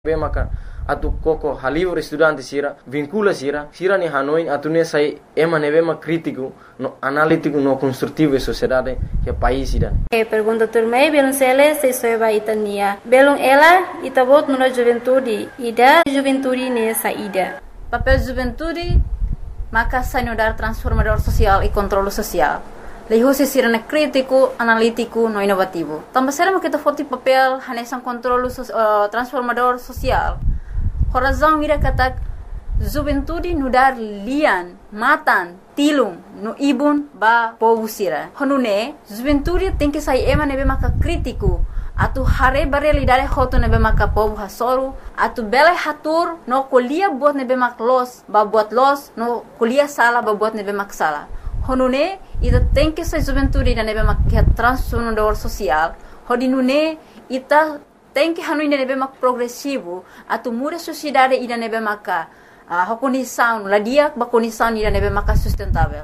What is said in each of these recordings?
Be maka atu koko halivor estudante sira vincula sira ni hanoi atu ne sai ema nebe ma crítico no analítico no construtivo e sociedade que país ida. Pergunta turmei belum sele se soeba itania belum ela itabot no juventude ida juventude ne saída. Papel juventude maka sanudar transformador social e controle social. Leho se sirene crítico, analítico, no inovativo. Também será que foto papel hanesan controle transformador social. Horazão ira kata juventude nudar lian, matan, tilung, no ibun ba povo sira. Honune juventude tem que sair ema nebe maka crítico. Atu hare bare lidare hoto nebe maka povo hasoru. Atu bele hatur no kuliah buat nebe mak los, ba buat los, no kuliah sala ba buat nebe mak sala. Honune ita tem que ser juventude ida nebe mak transformador social. Hodinune ita tem que hanui nebe mak progressivo. Atu muda sociedade ida nebe maka condição ladia ba condição ida nebe maka sustentável.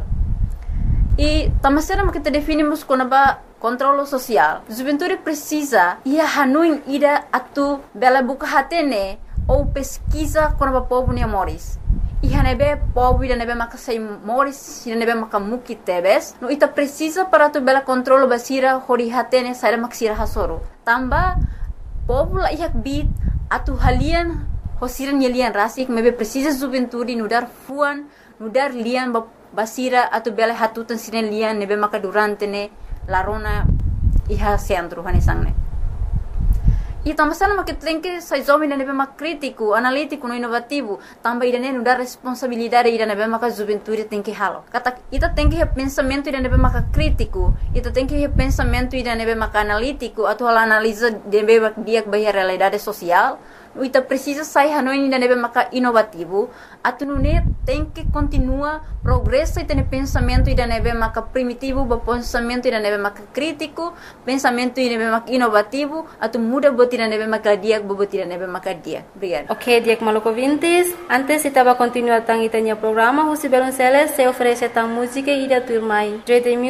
E tamasera mak kita definimos como ba controle social. Juventude precisa ia hanui ida atu bela buka hatene ou pesquisa como ba povo ni amores. Iha nebe povo ida nebe maka sai moris ida nebe maka muki tebes no ita precisa para tu bela controle basira hori hatene sai maksira hasoro tamba povo la ihak bit atu halian hosiran yelian rasik mebe precisa juventude nudar fuan nudar lian basira atu bela hatutan sinen lian nebe maka durante ne larona iha centro hanesangne. E também sama que tem que sai jovem nebe mak crítico, analítico, no inovativo, também ida nebe dar responsabilidade ida nebe mak juventude tem que halo. Kata ita tem que pensamento ida nebe mak crítico, ita tem que pensamento ida nebe mak analítico, atau analisa nebe mak dia bahia realidade social. Ita precisa sai hanoi ida nebe mak inovativo, atu nune tem que continua progresso ita nebe pensamento ida nebe mak primitivo, ba pensamento ida nebe mak crítico, pensamento ida nebe mak inovativo, atu muda buat ida nebe mak dia, buat ida nebe mak dia. Obrigada. Ok, Diak Maluco Vintes. Antes estava continuando tang itanya programa, José Belonceles se oferece tang música e da turmai.